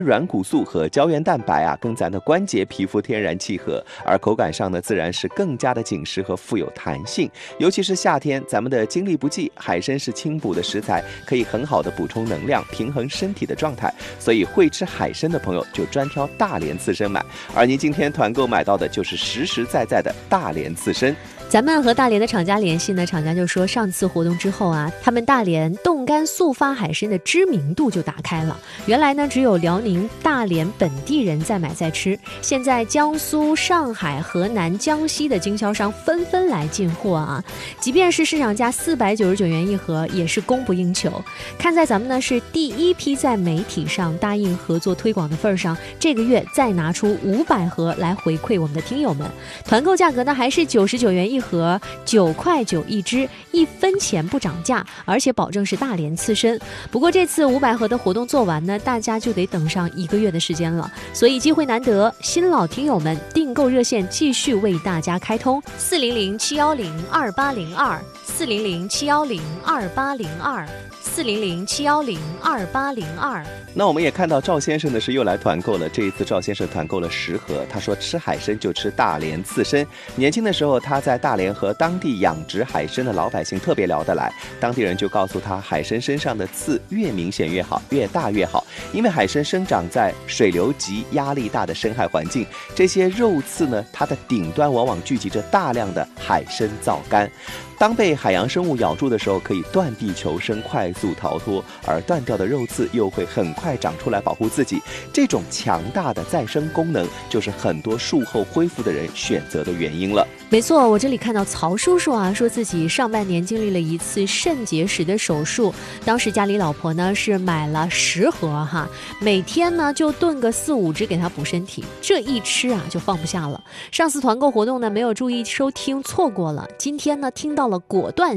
软骨素和胶原蛋白啊，跟咱的关节、皮肤天然契合，而口感上呢，自然是更加的紧实和富有弹性。尤其是夏天，咱们的精力不济，海参是清补的食材，可以很好的补充能量，平衡身体的状态。所以会吃海参的朋友就专挑大连刺身买，而您今天团购买到的就是实实在在的大连刺身。 咱们和大连的厂家联系呢，厂家就说上次活动之后啊，他们大连冻干速发海参的知名度就打开了。原来呢，只有辽宁大连本地人在买在吃，现在江苏、上海、河南、江西的经销商纷纷来进货啊，即便是市场价499元一盒，也是供不应求。看在咱们呢是第一批在媒体上答应合作推广的份上，这个月再拿出500盒来回馈我们的听友们。团购价格呢还是99元一盒，9块9一只，1分钱不涨价，而且保证是大连刺身。不过这次500盒的活动做完呢，大家就得等上1个月的时间了，所以机会难得，新老听友们订购热线继续为大家开通，400-710-2802，400-710-2802，400-710-2802。 那我们也看到赵先生呢是又来团购了，这一次赵先生团购了10盒，他说吃海参就吃大连刺身。年轻的时候他在大连和当地养殖海参的老百姓特别聊得来，当地人就告诉他，海参身上的刺越明显越好，越大越好，因为海参生长在水流急、压力大的深海环境，这些肉刺呢，它的顶端往往聚集着大量的海参皂苷。当被海洋生物咬住的时候，可以断地求生，快速逃脱，而断掉的肉刺又会很快长出来保护自己。这种强大的再生功能，就是很多术后恢复的人选择的原因了。 没错，我这里看到曹叔叔啊，说自己上半年经历了一次肾结石的手术，当时家里老婆呢是买了10盒哈，每天呢就炖个4、5只给他补身体，这一吃啊就放不下了。上次团购活动呢没有注意收听，错过了，今天呢听到了果断